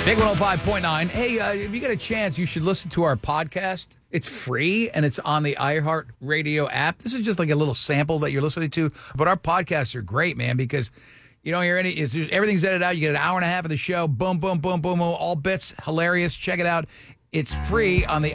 Big 105.9. Hey, if you get a chance, you should listen to our podcast. It's free, and it's on the iHeartRadio app. This is just like a little sample that you're listening to. But our podcasts are great, man, because you don't hear everything's edited out. You get an hour and a half of the show. Boom, boom, boom, boom, boom. All bits. Hilarious. Check it out. It's free on the